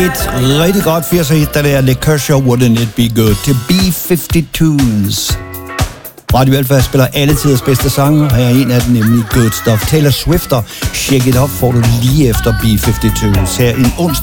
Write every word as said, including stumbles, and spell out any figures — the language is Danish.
Et rigtig godt firser-hit, der er Nick Kershaw, Wouldn't It Be Good, til B halvtreds. Radio Alfa spiller alle tiders bedste sange, og her er en af dem, nemlig Good Stuff. Taylor Swifter, Shake It Up, får du lige efter B halvtreds her en onsdag.